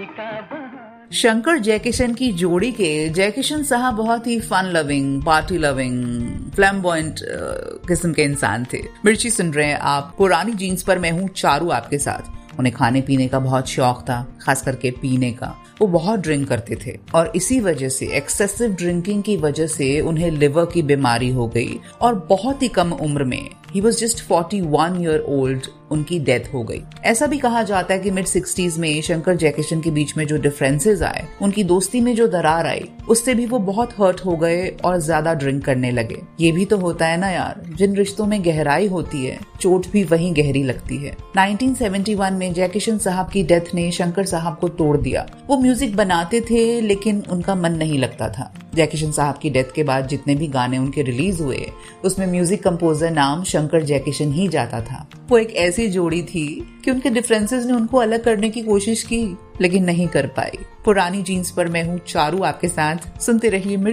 शंकर जयकिशन की जोड़ी के जयकिशन साहब बहुत ही fun loving, party loving, flamboyant किस्म के इंसान थे। मिर्ची सुन रहे हैं आप पुरानी जीन्स पर, मैं हूँ चारू आपके साथ। उन्हें खाने पीने का बहुत शौक था, खास करके पीने का। वो बहुत ड्रिंक करते थे और इसी वजह से, एक्सेसिव ड्रिंकिंग की वजह से उन्हें लिवर की बीमारी हो गई और बहुत ही कम उम्र में, he was just 41 year old, उनकी डेथ हो गई। ऐसा भी कहा जाता है कि मिड 60s में शंकर जयकिशन के बीच में जो डिफरेंसेस आए, उनकी दोस्ती में जो दरार आई, उससे भी वो बहुत हर्ट हो गए और ज्यादा ड्रिंक करने लगे। ये भी तो होता है ना यार, जिन रिश्तों में गहराई होती है, चोट भी वहीं गहरी लगती है। 1971 में जयकिशन साहब की डेथ ने शंकर साहब को तोड़ दिया। वो म्यूजिक बनाते थे लेकिन उनका मन नहीं लगता था। जयकिशन साहब की डेथ के बाद जितने भी गाने उनके रिलीज हुए, उसमें म्यूजिक कंपोजर नाम शंकर जयकिशन ही जाता था। वो एक ऐसी जोड़ी थी कि उनके डिफरेंसेस ने उनको अलग करने की कोशिश की लेकिन नहीं कर पाई। पुरानी जीन्स पर मैं हूँ चारू आपके साथ, सुनते रहिए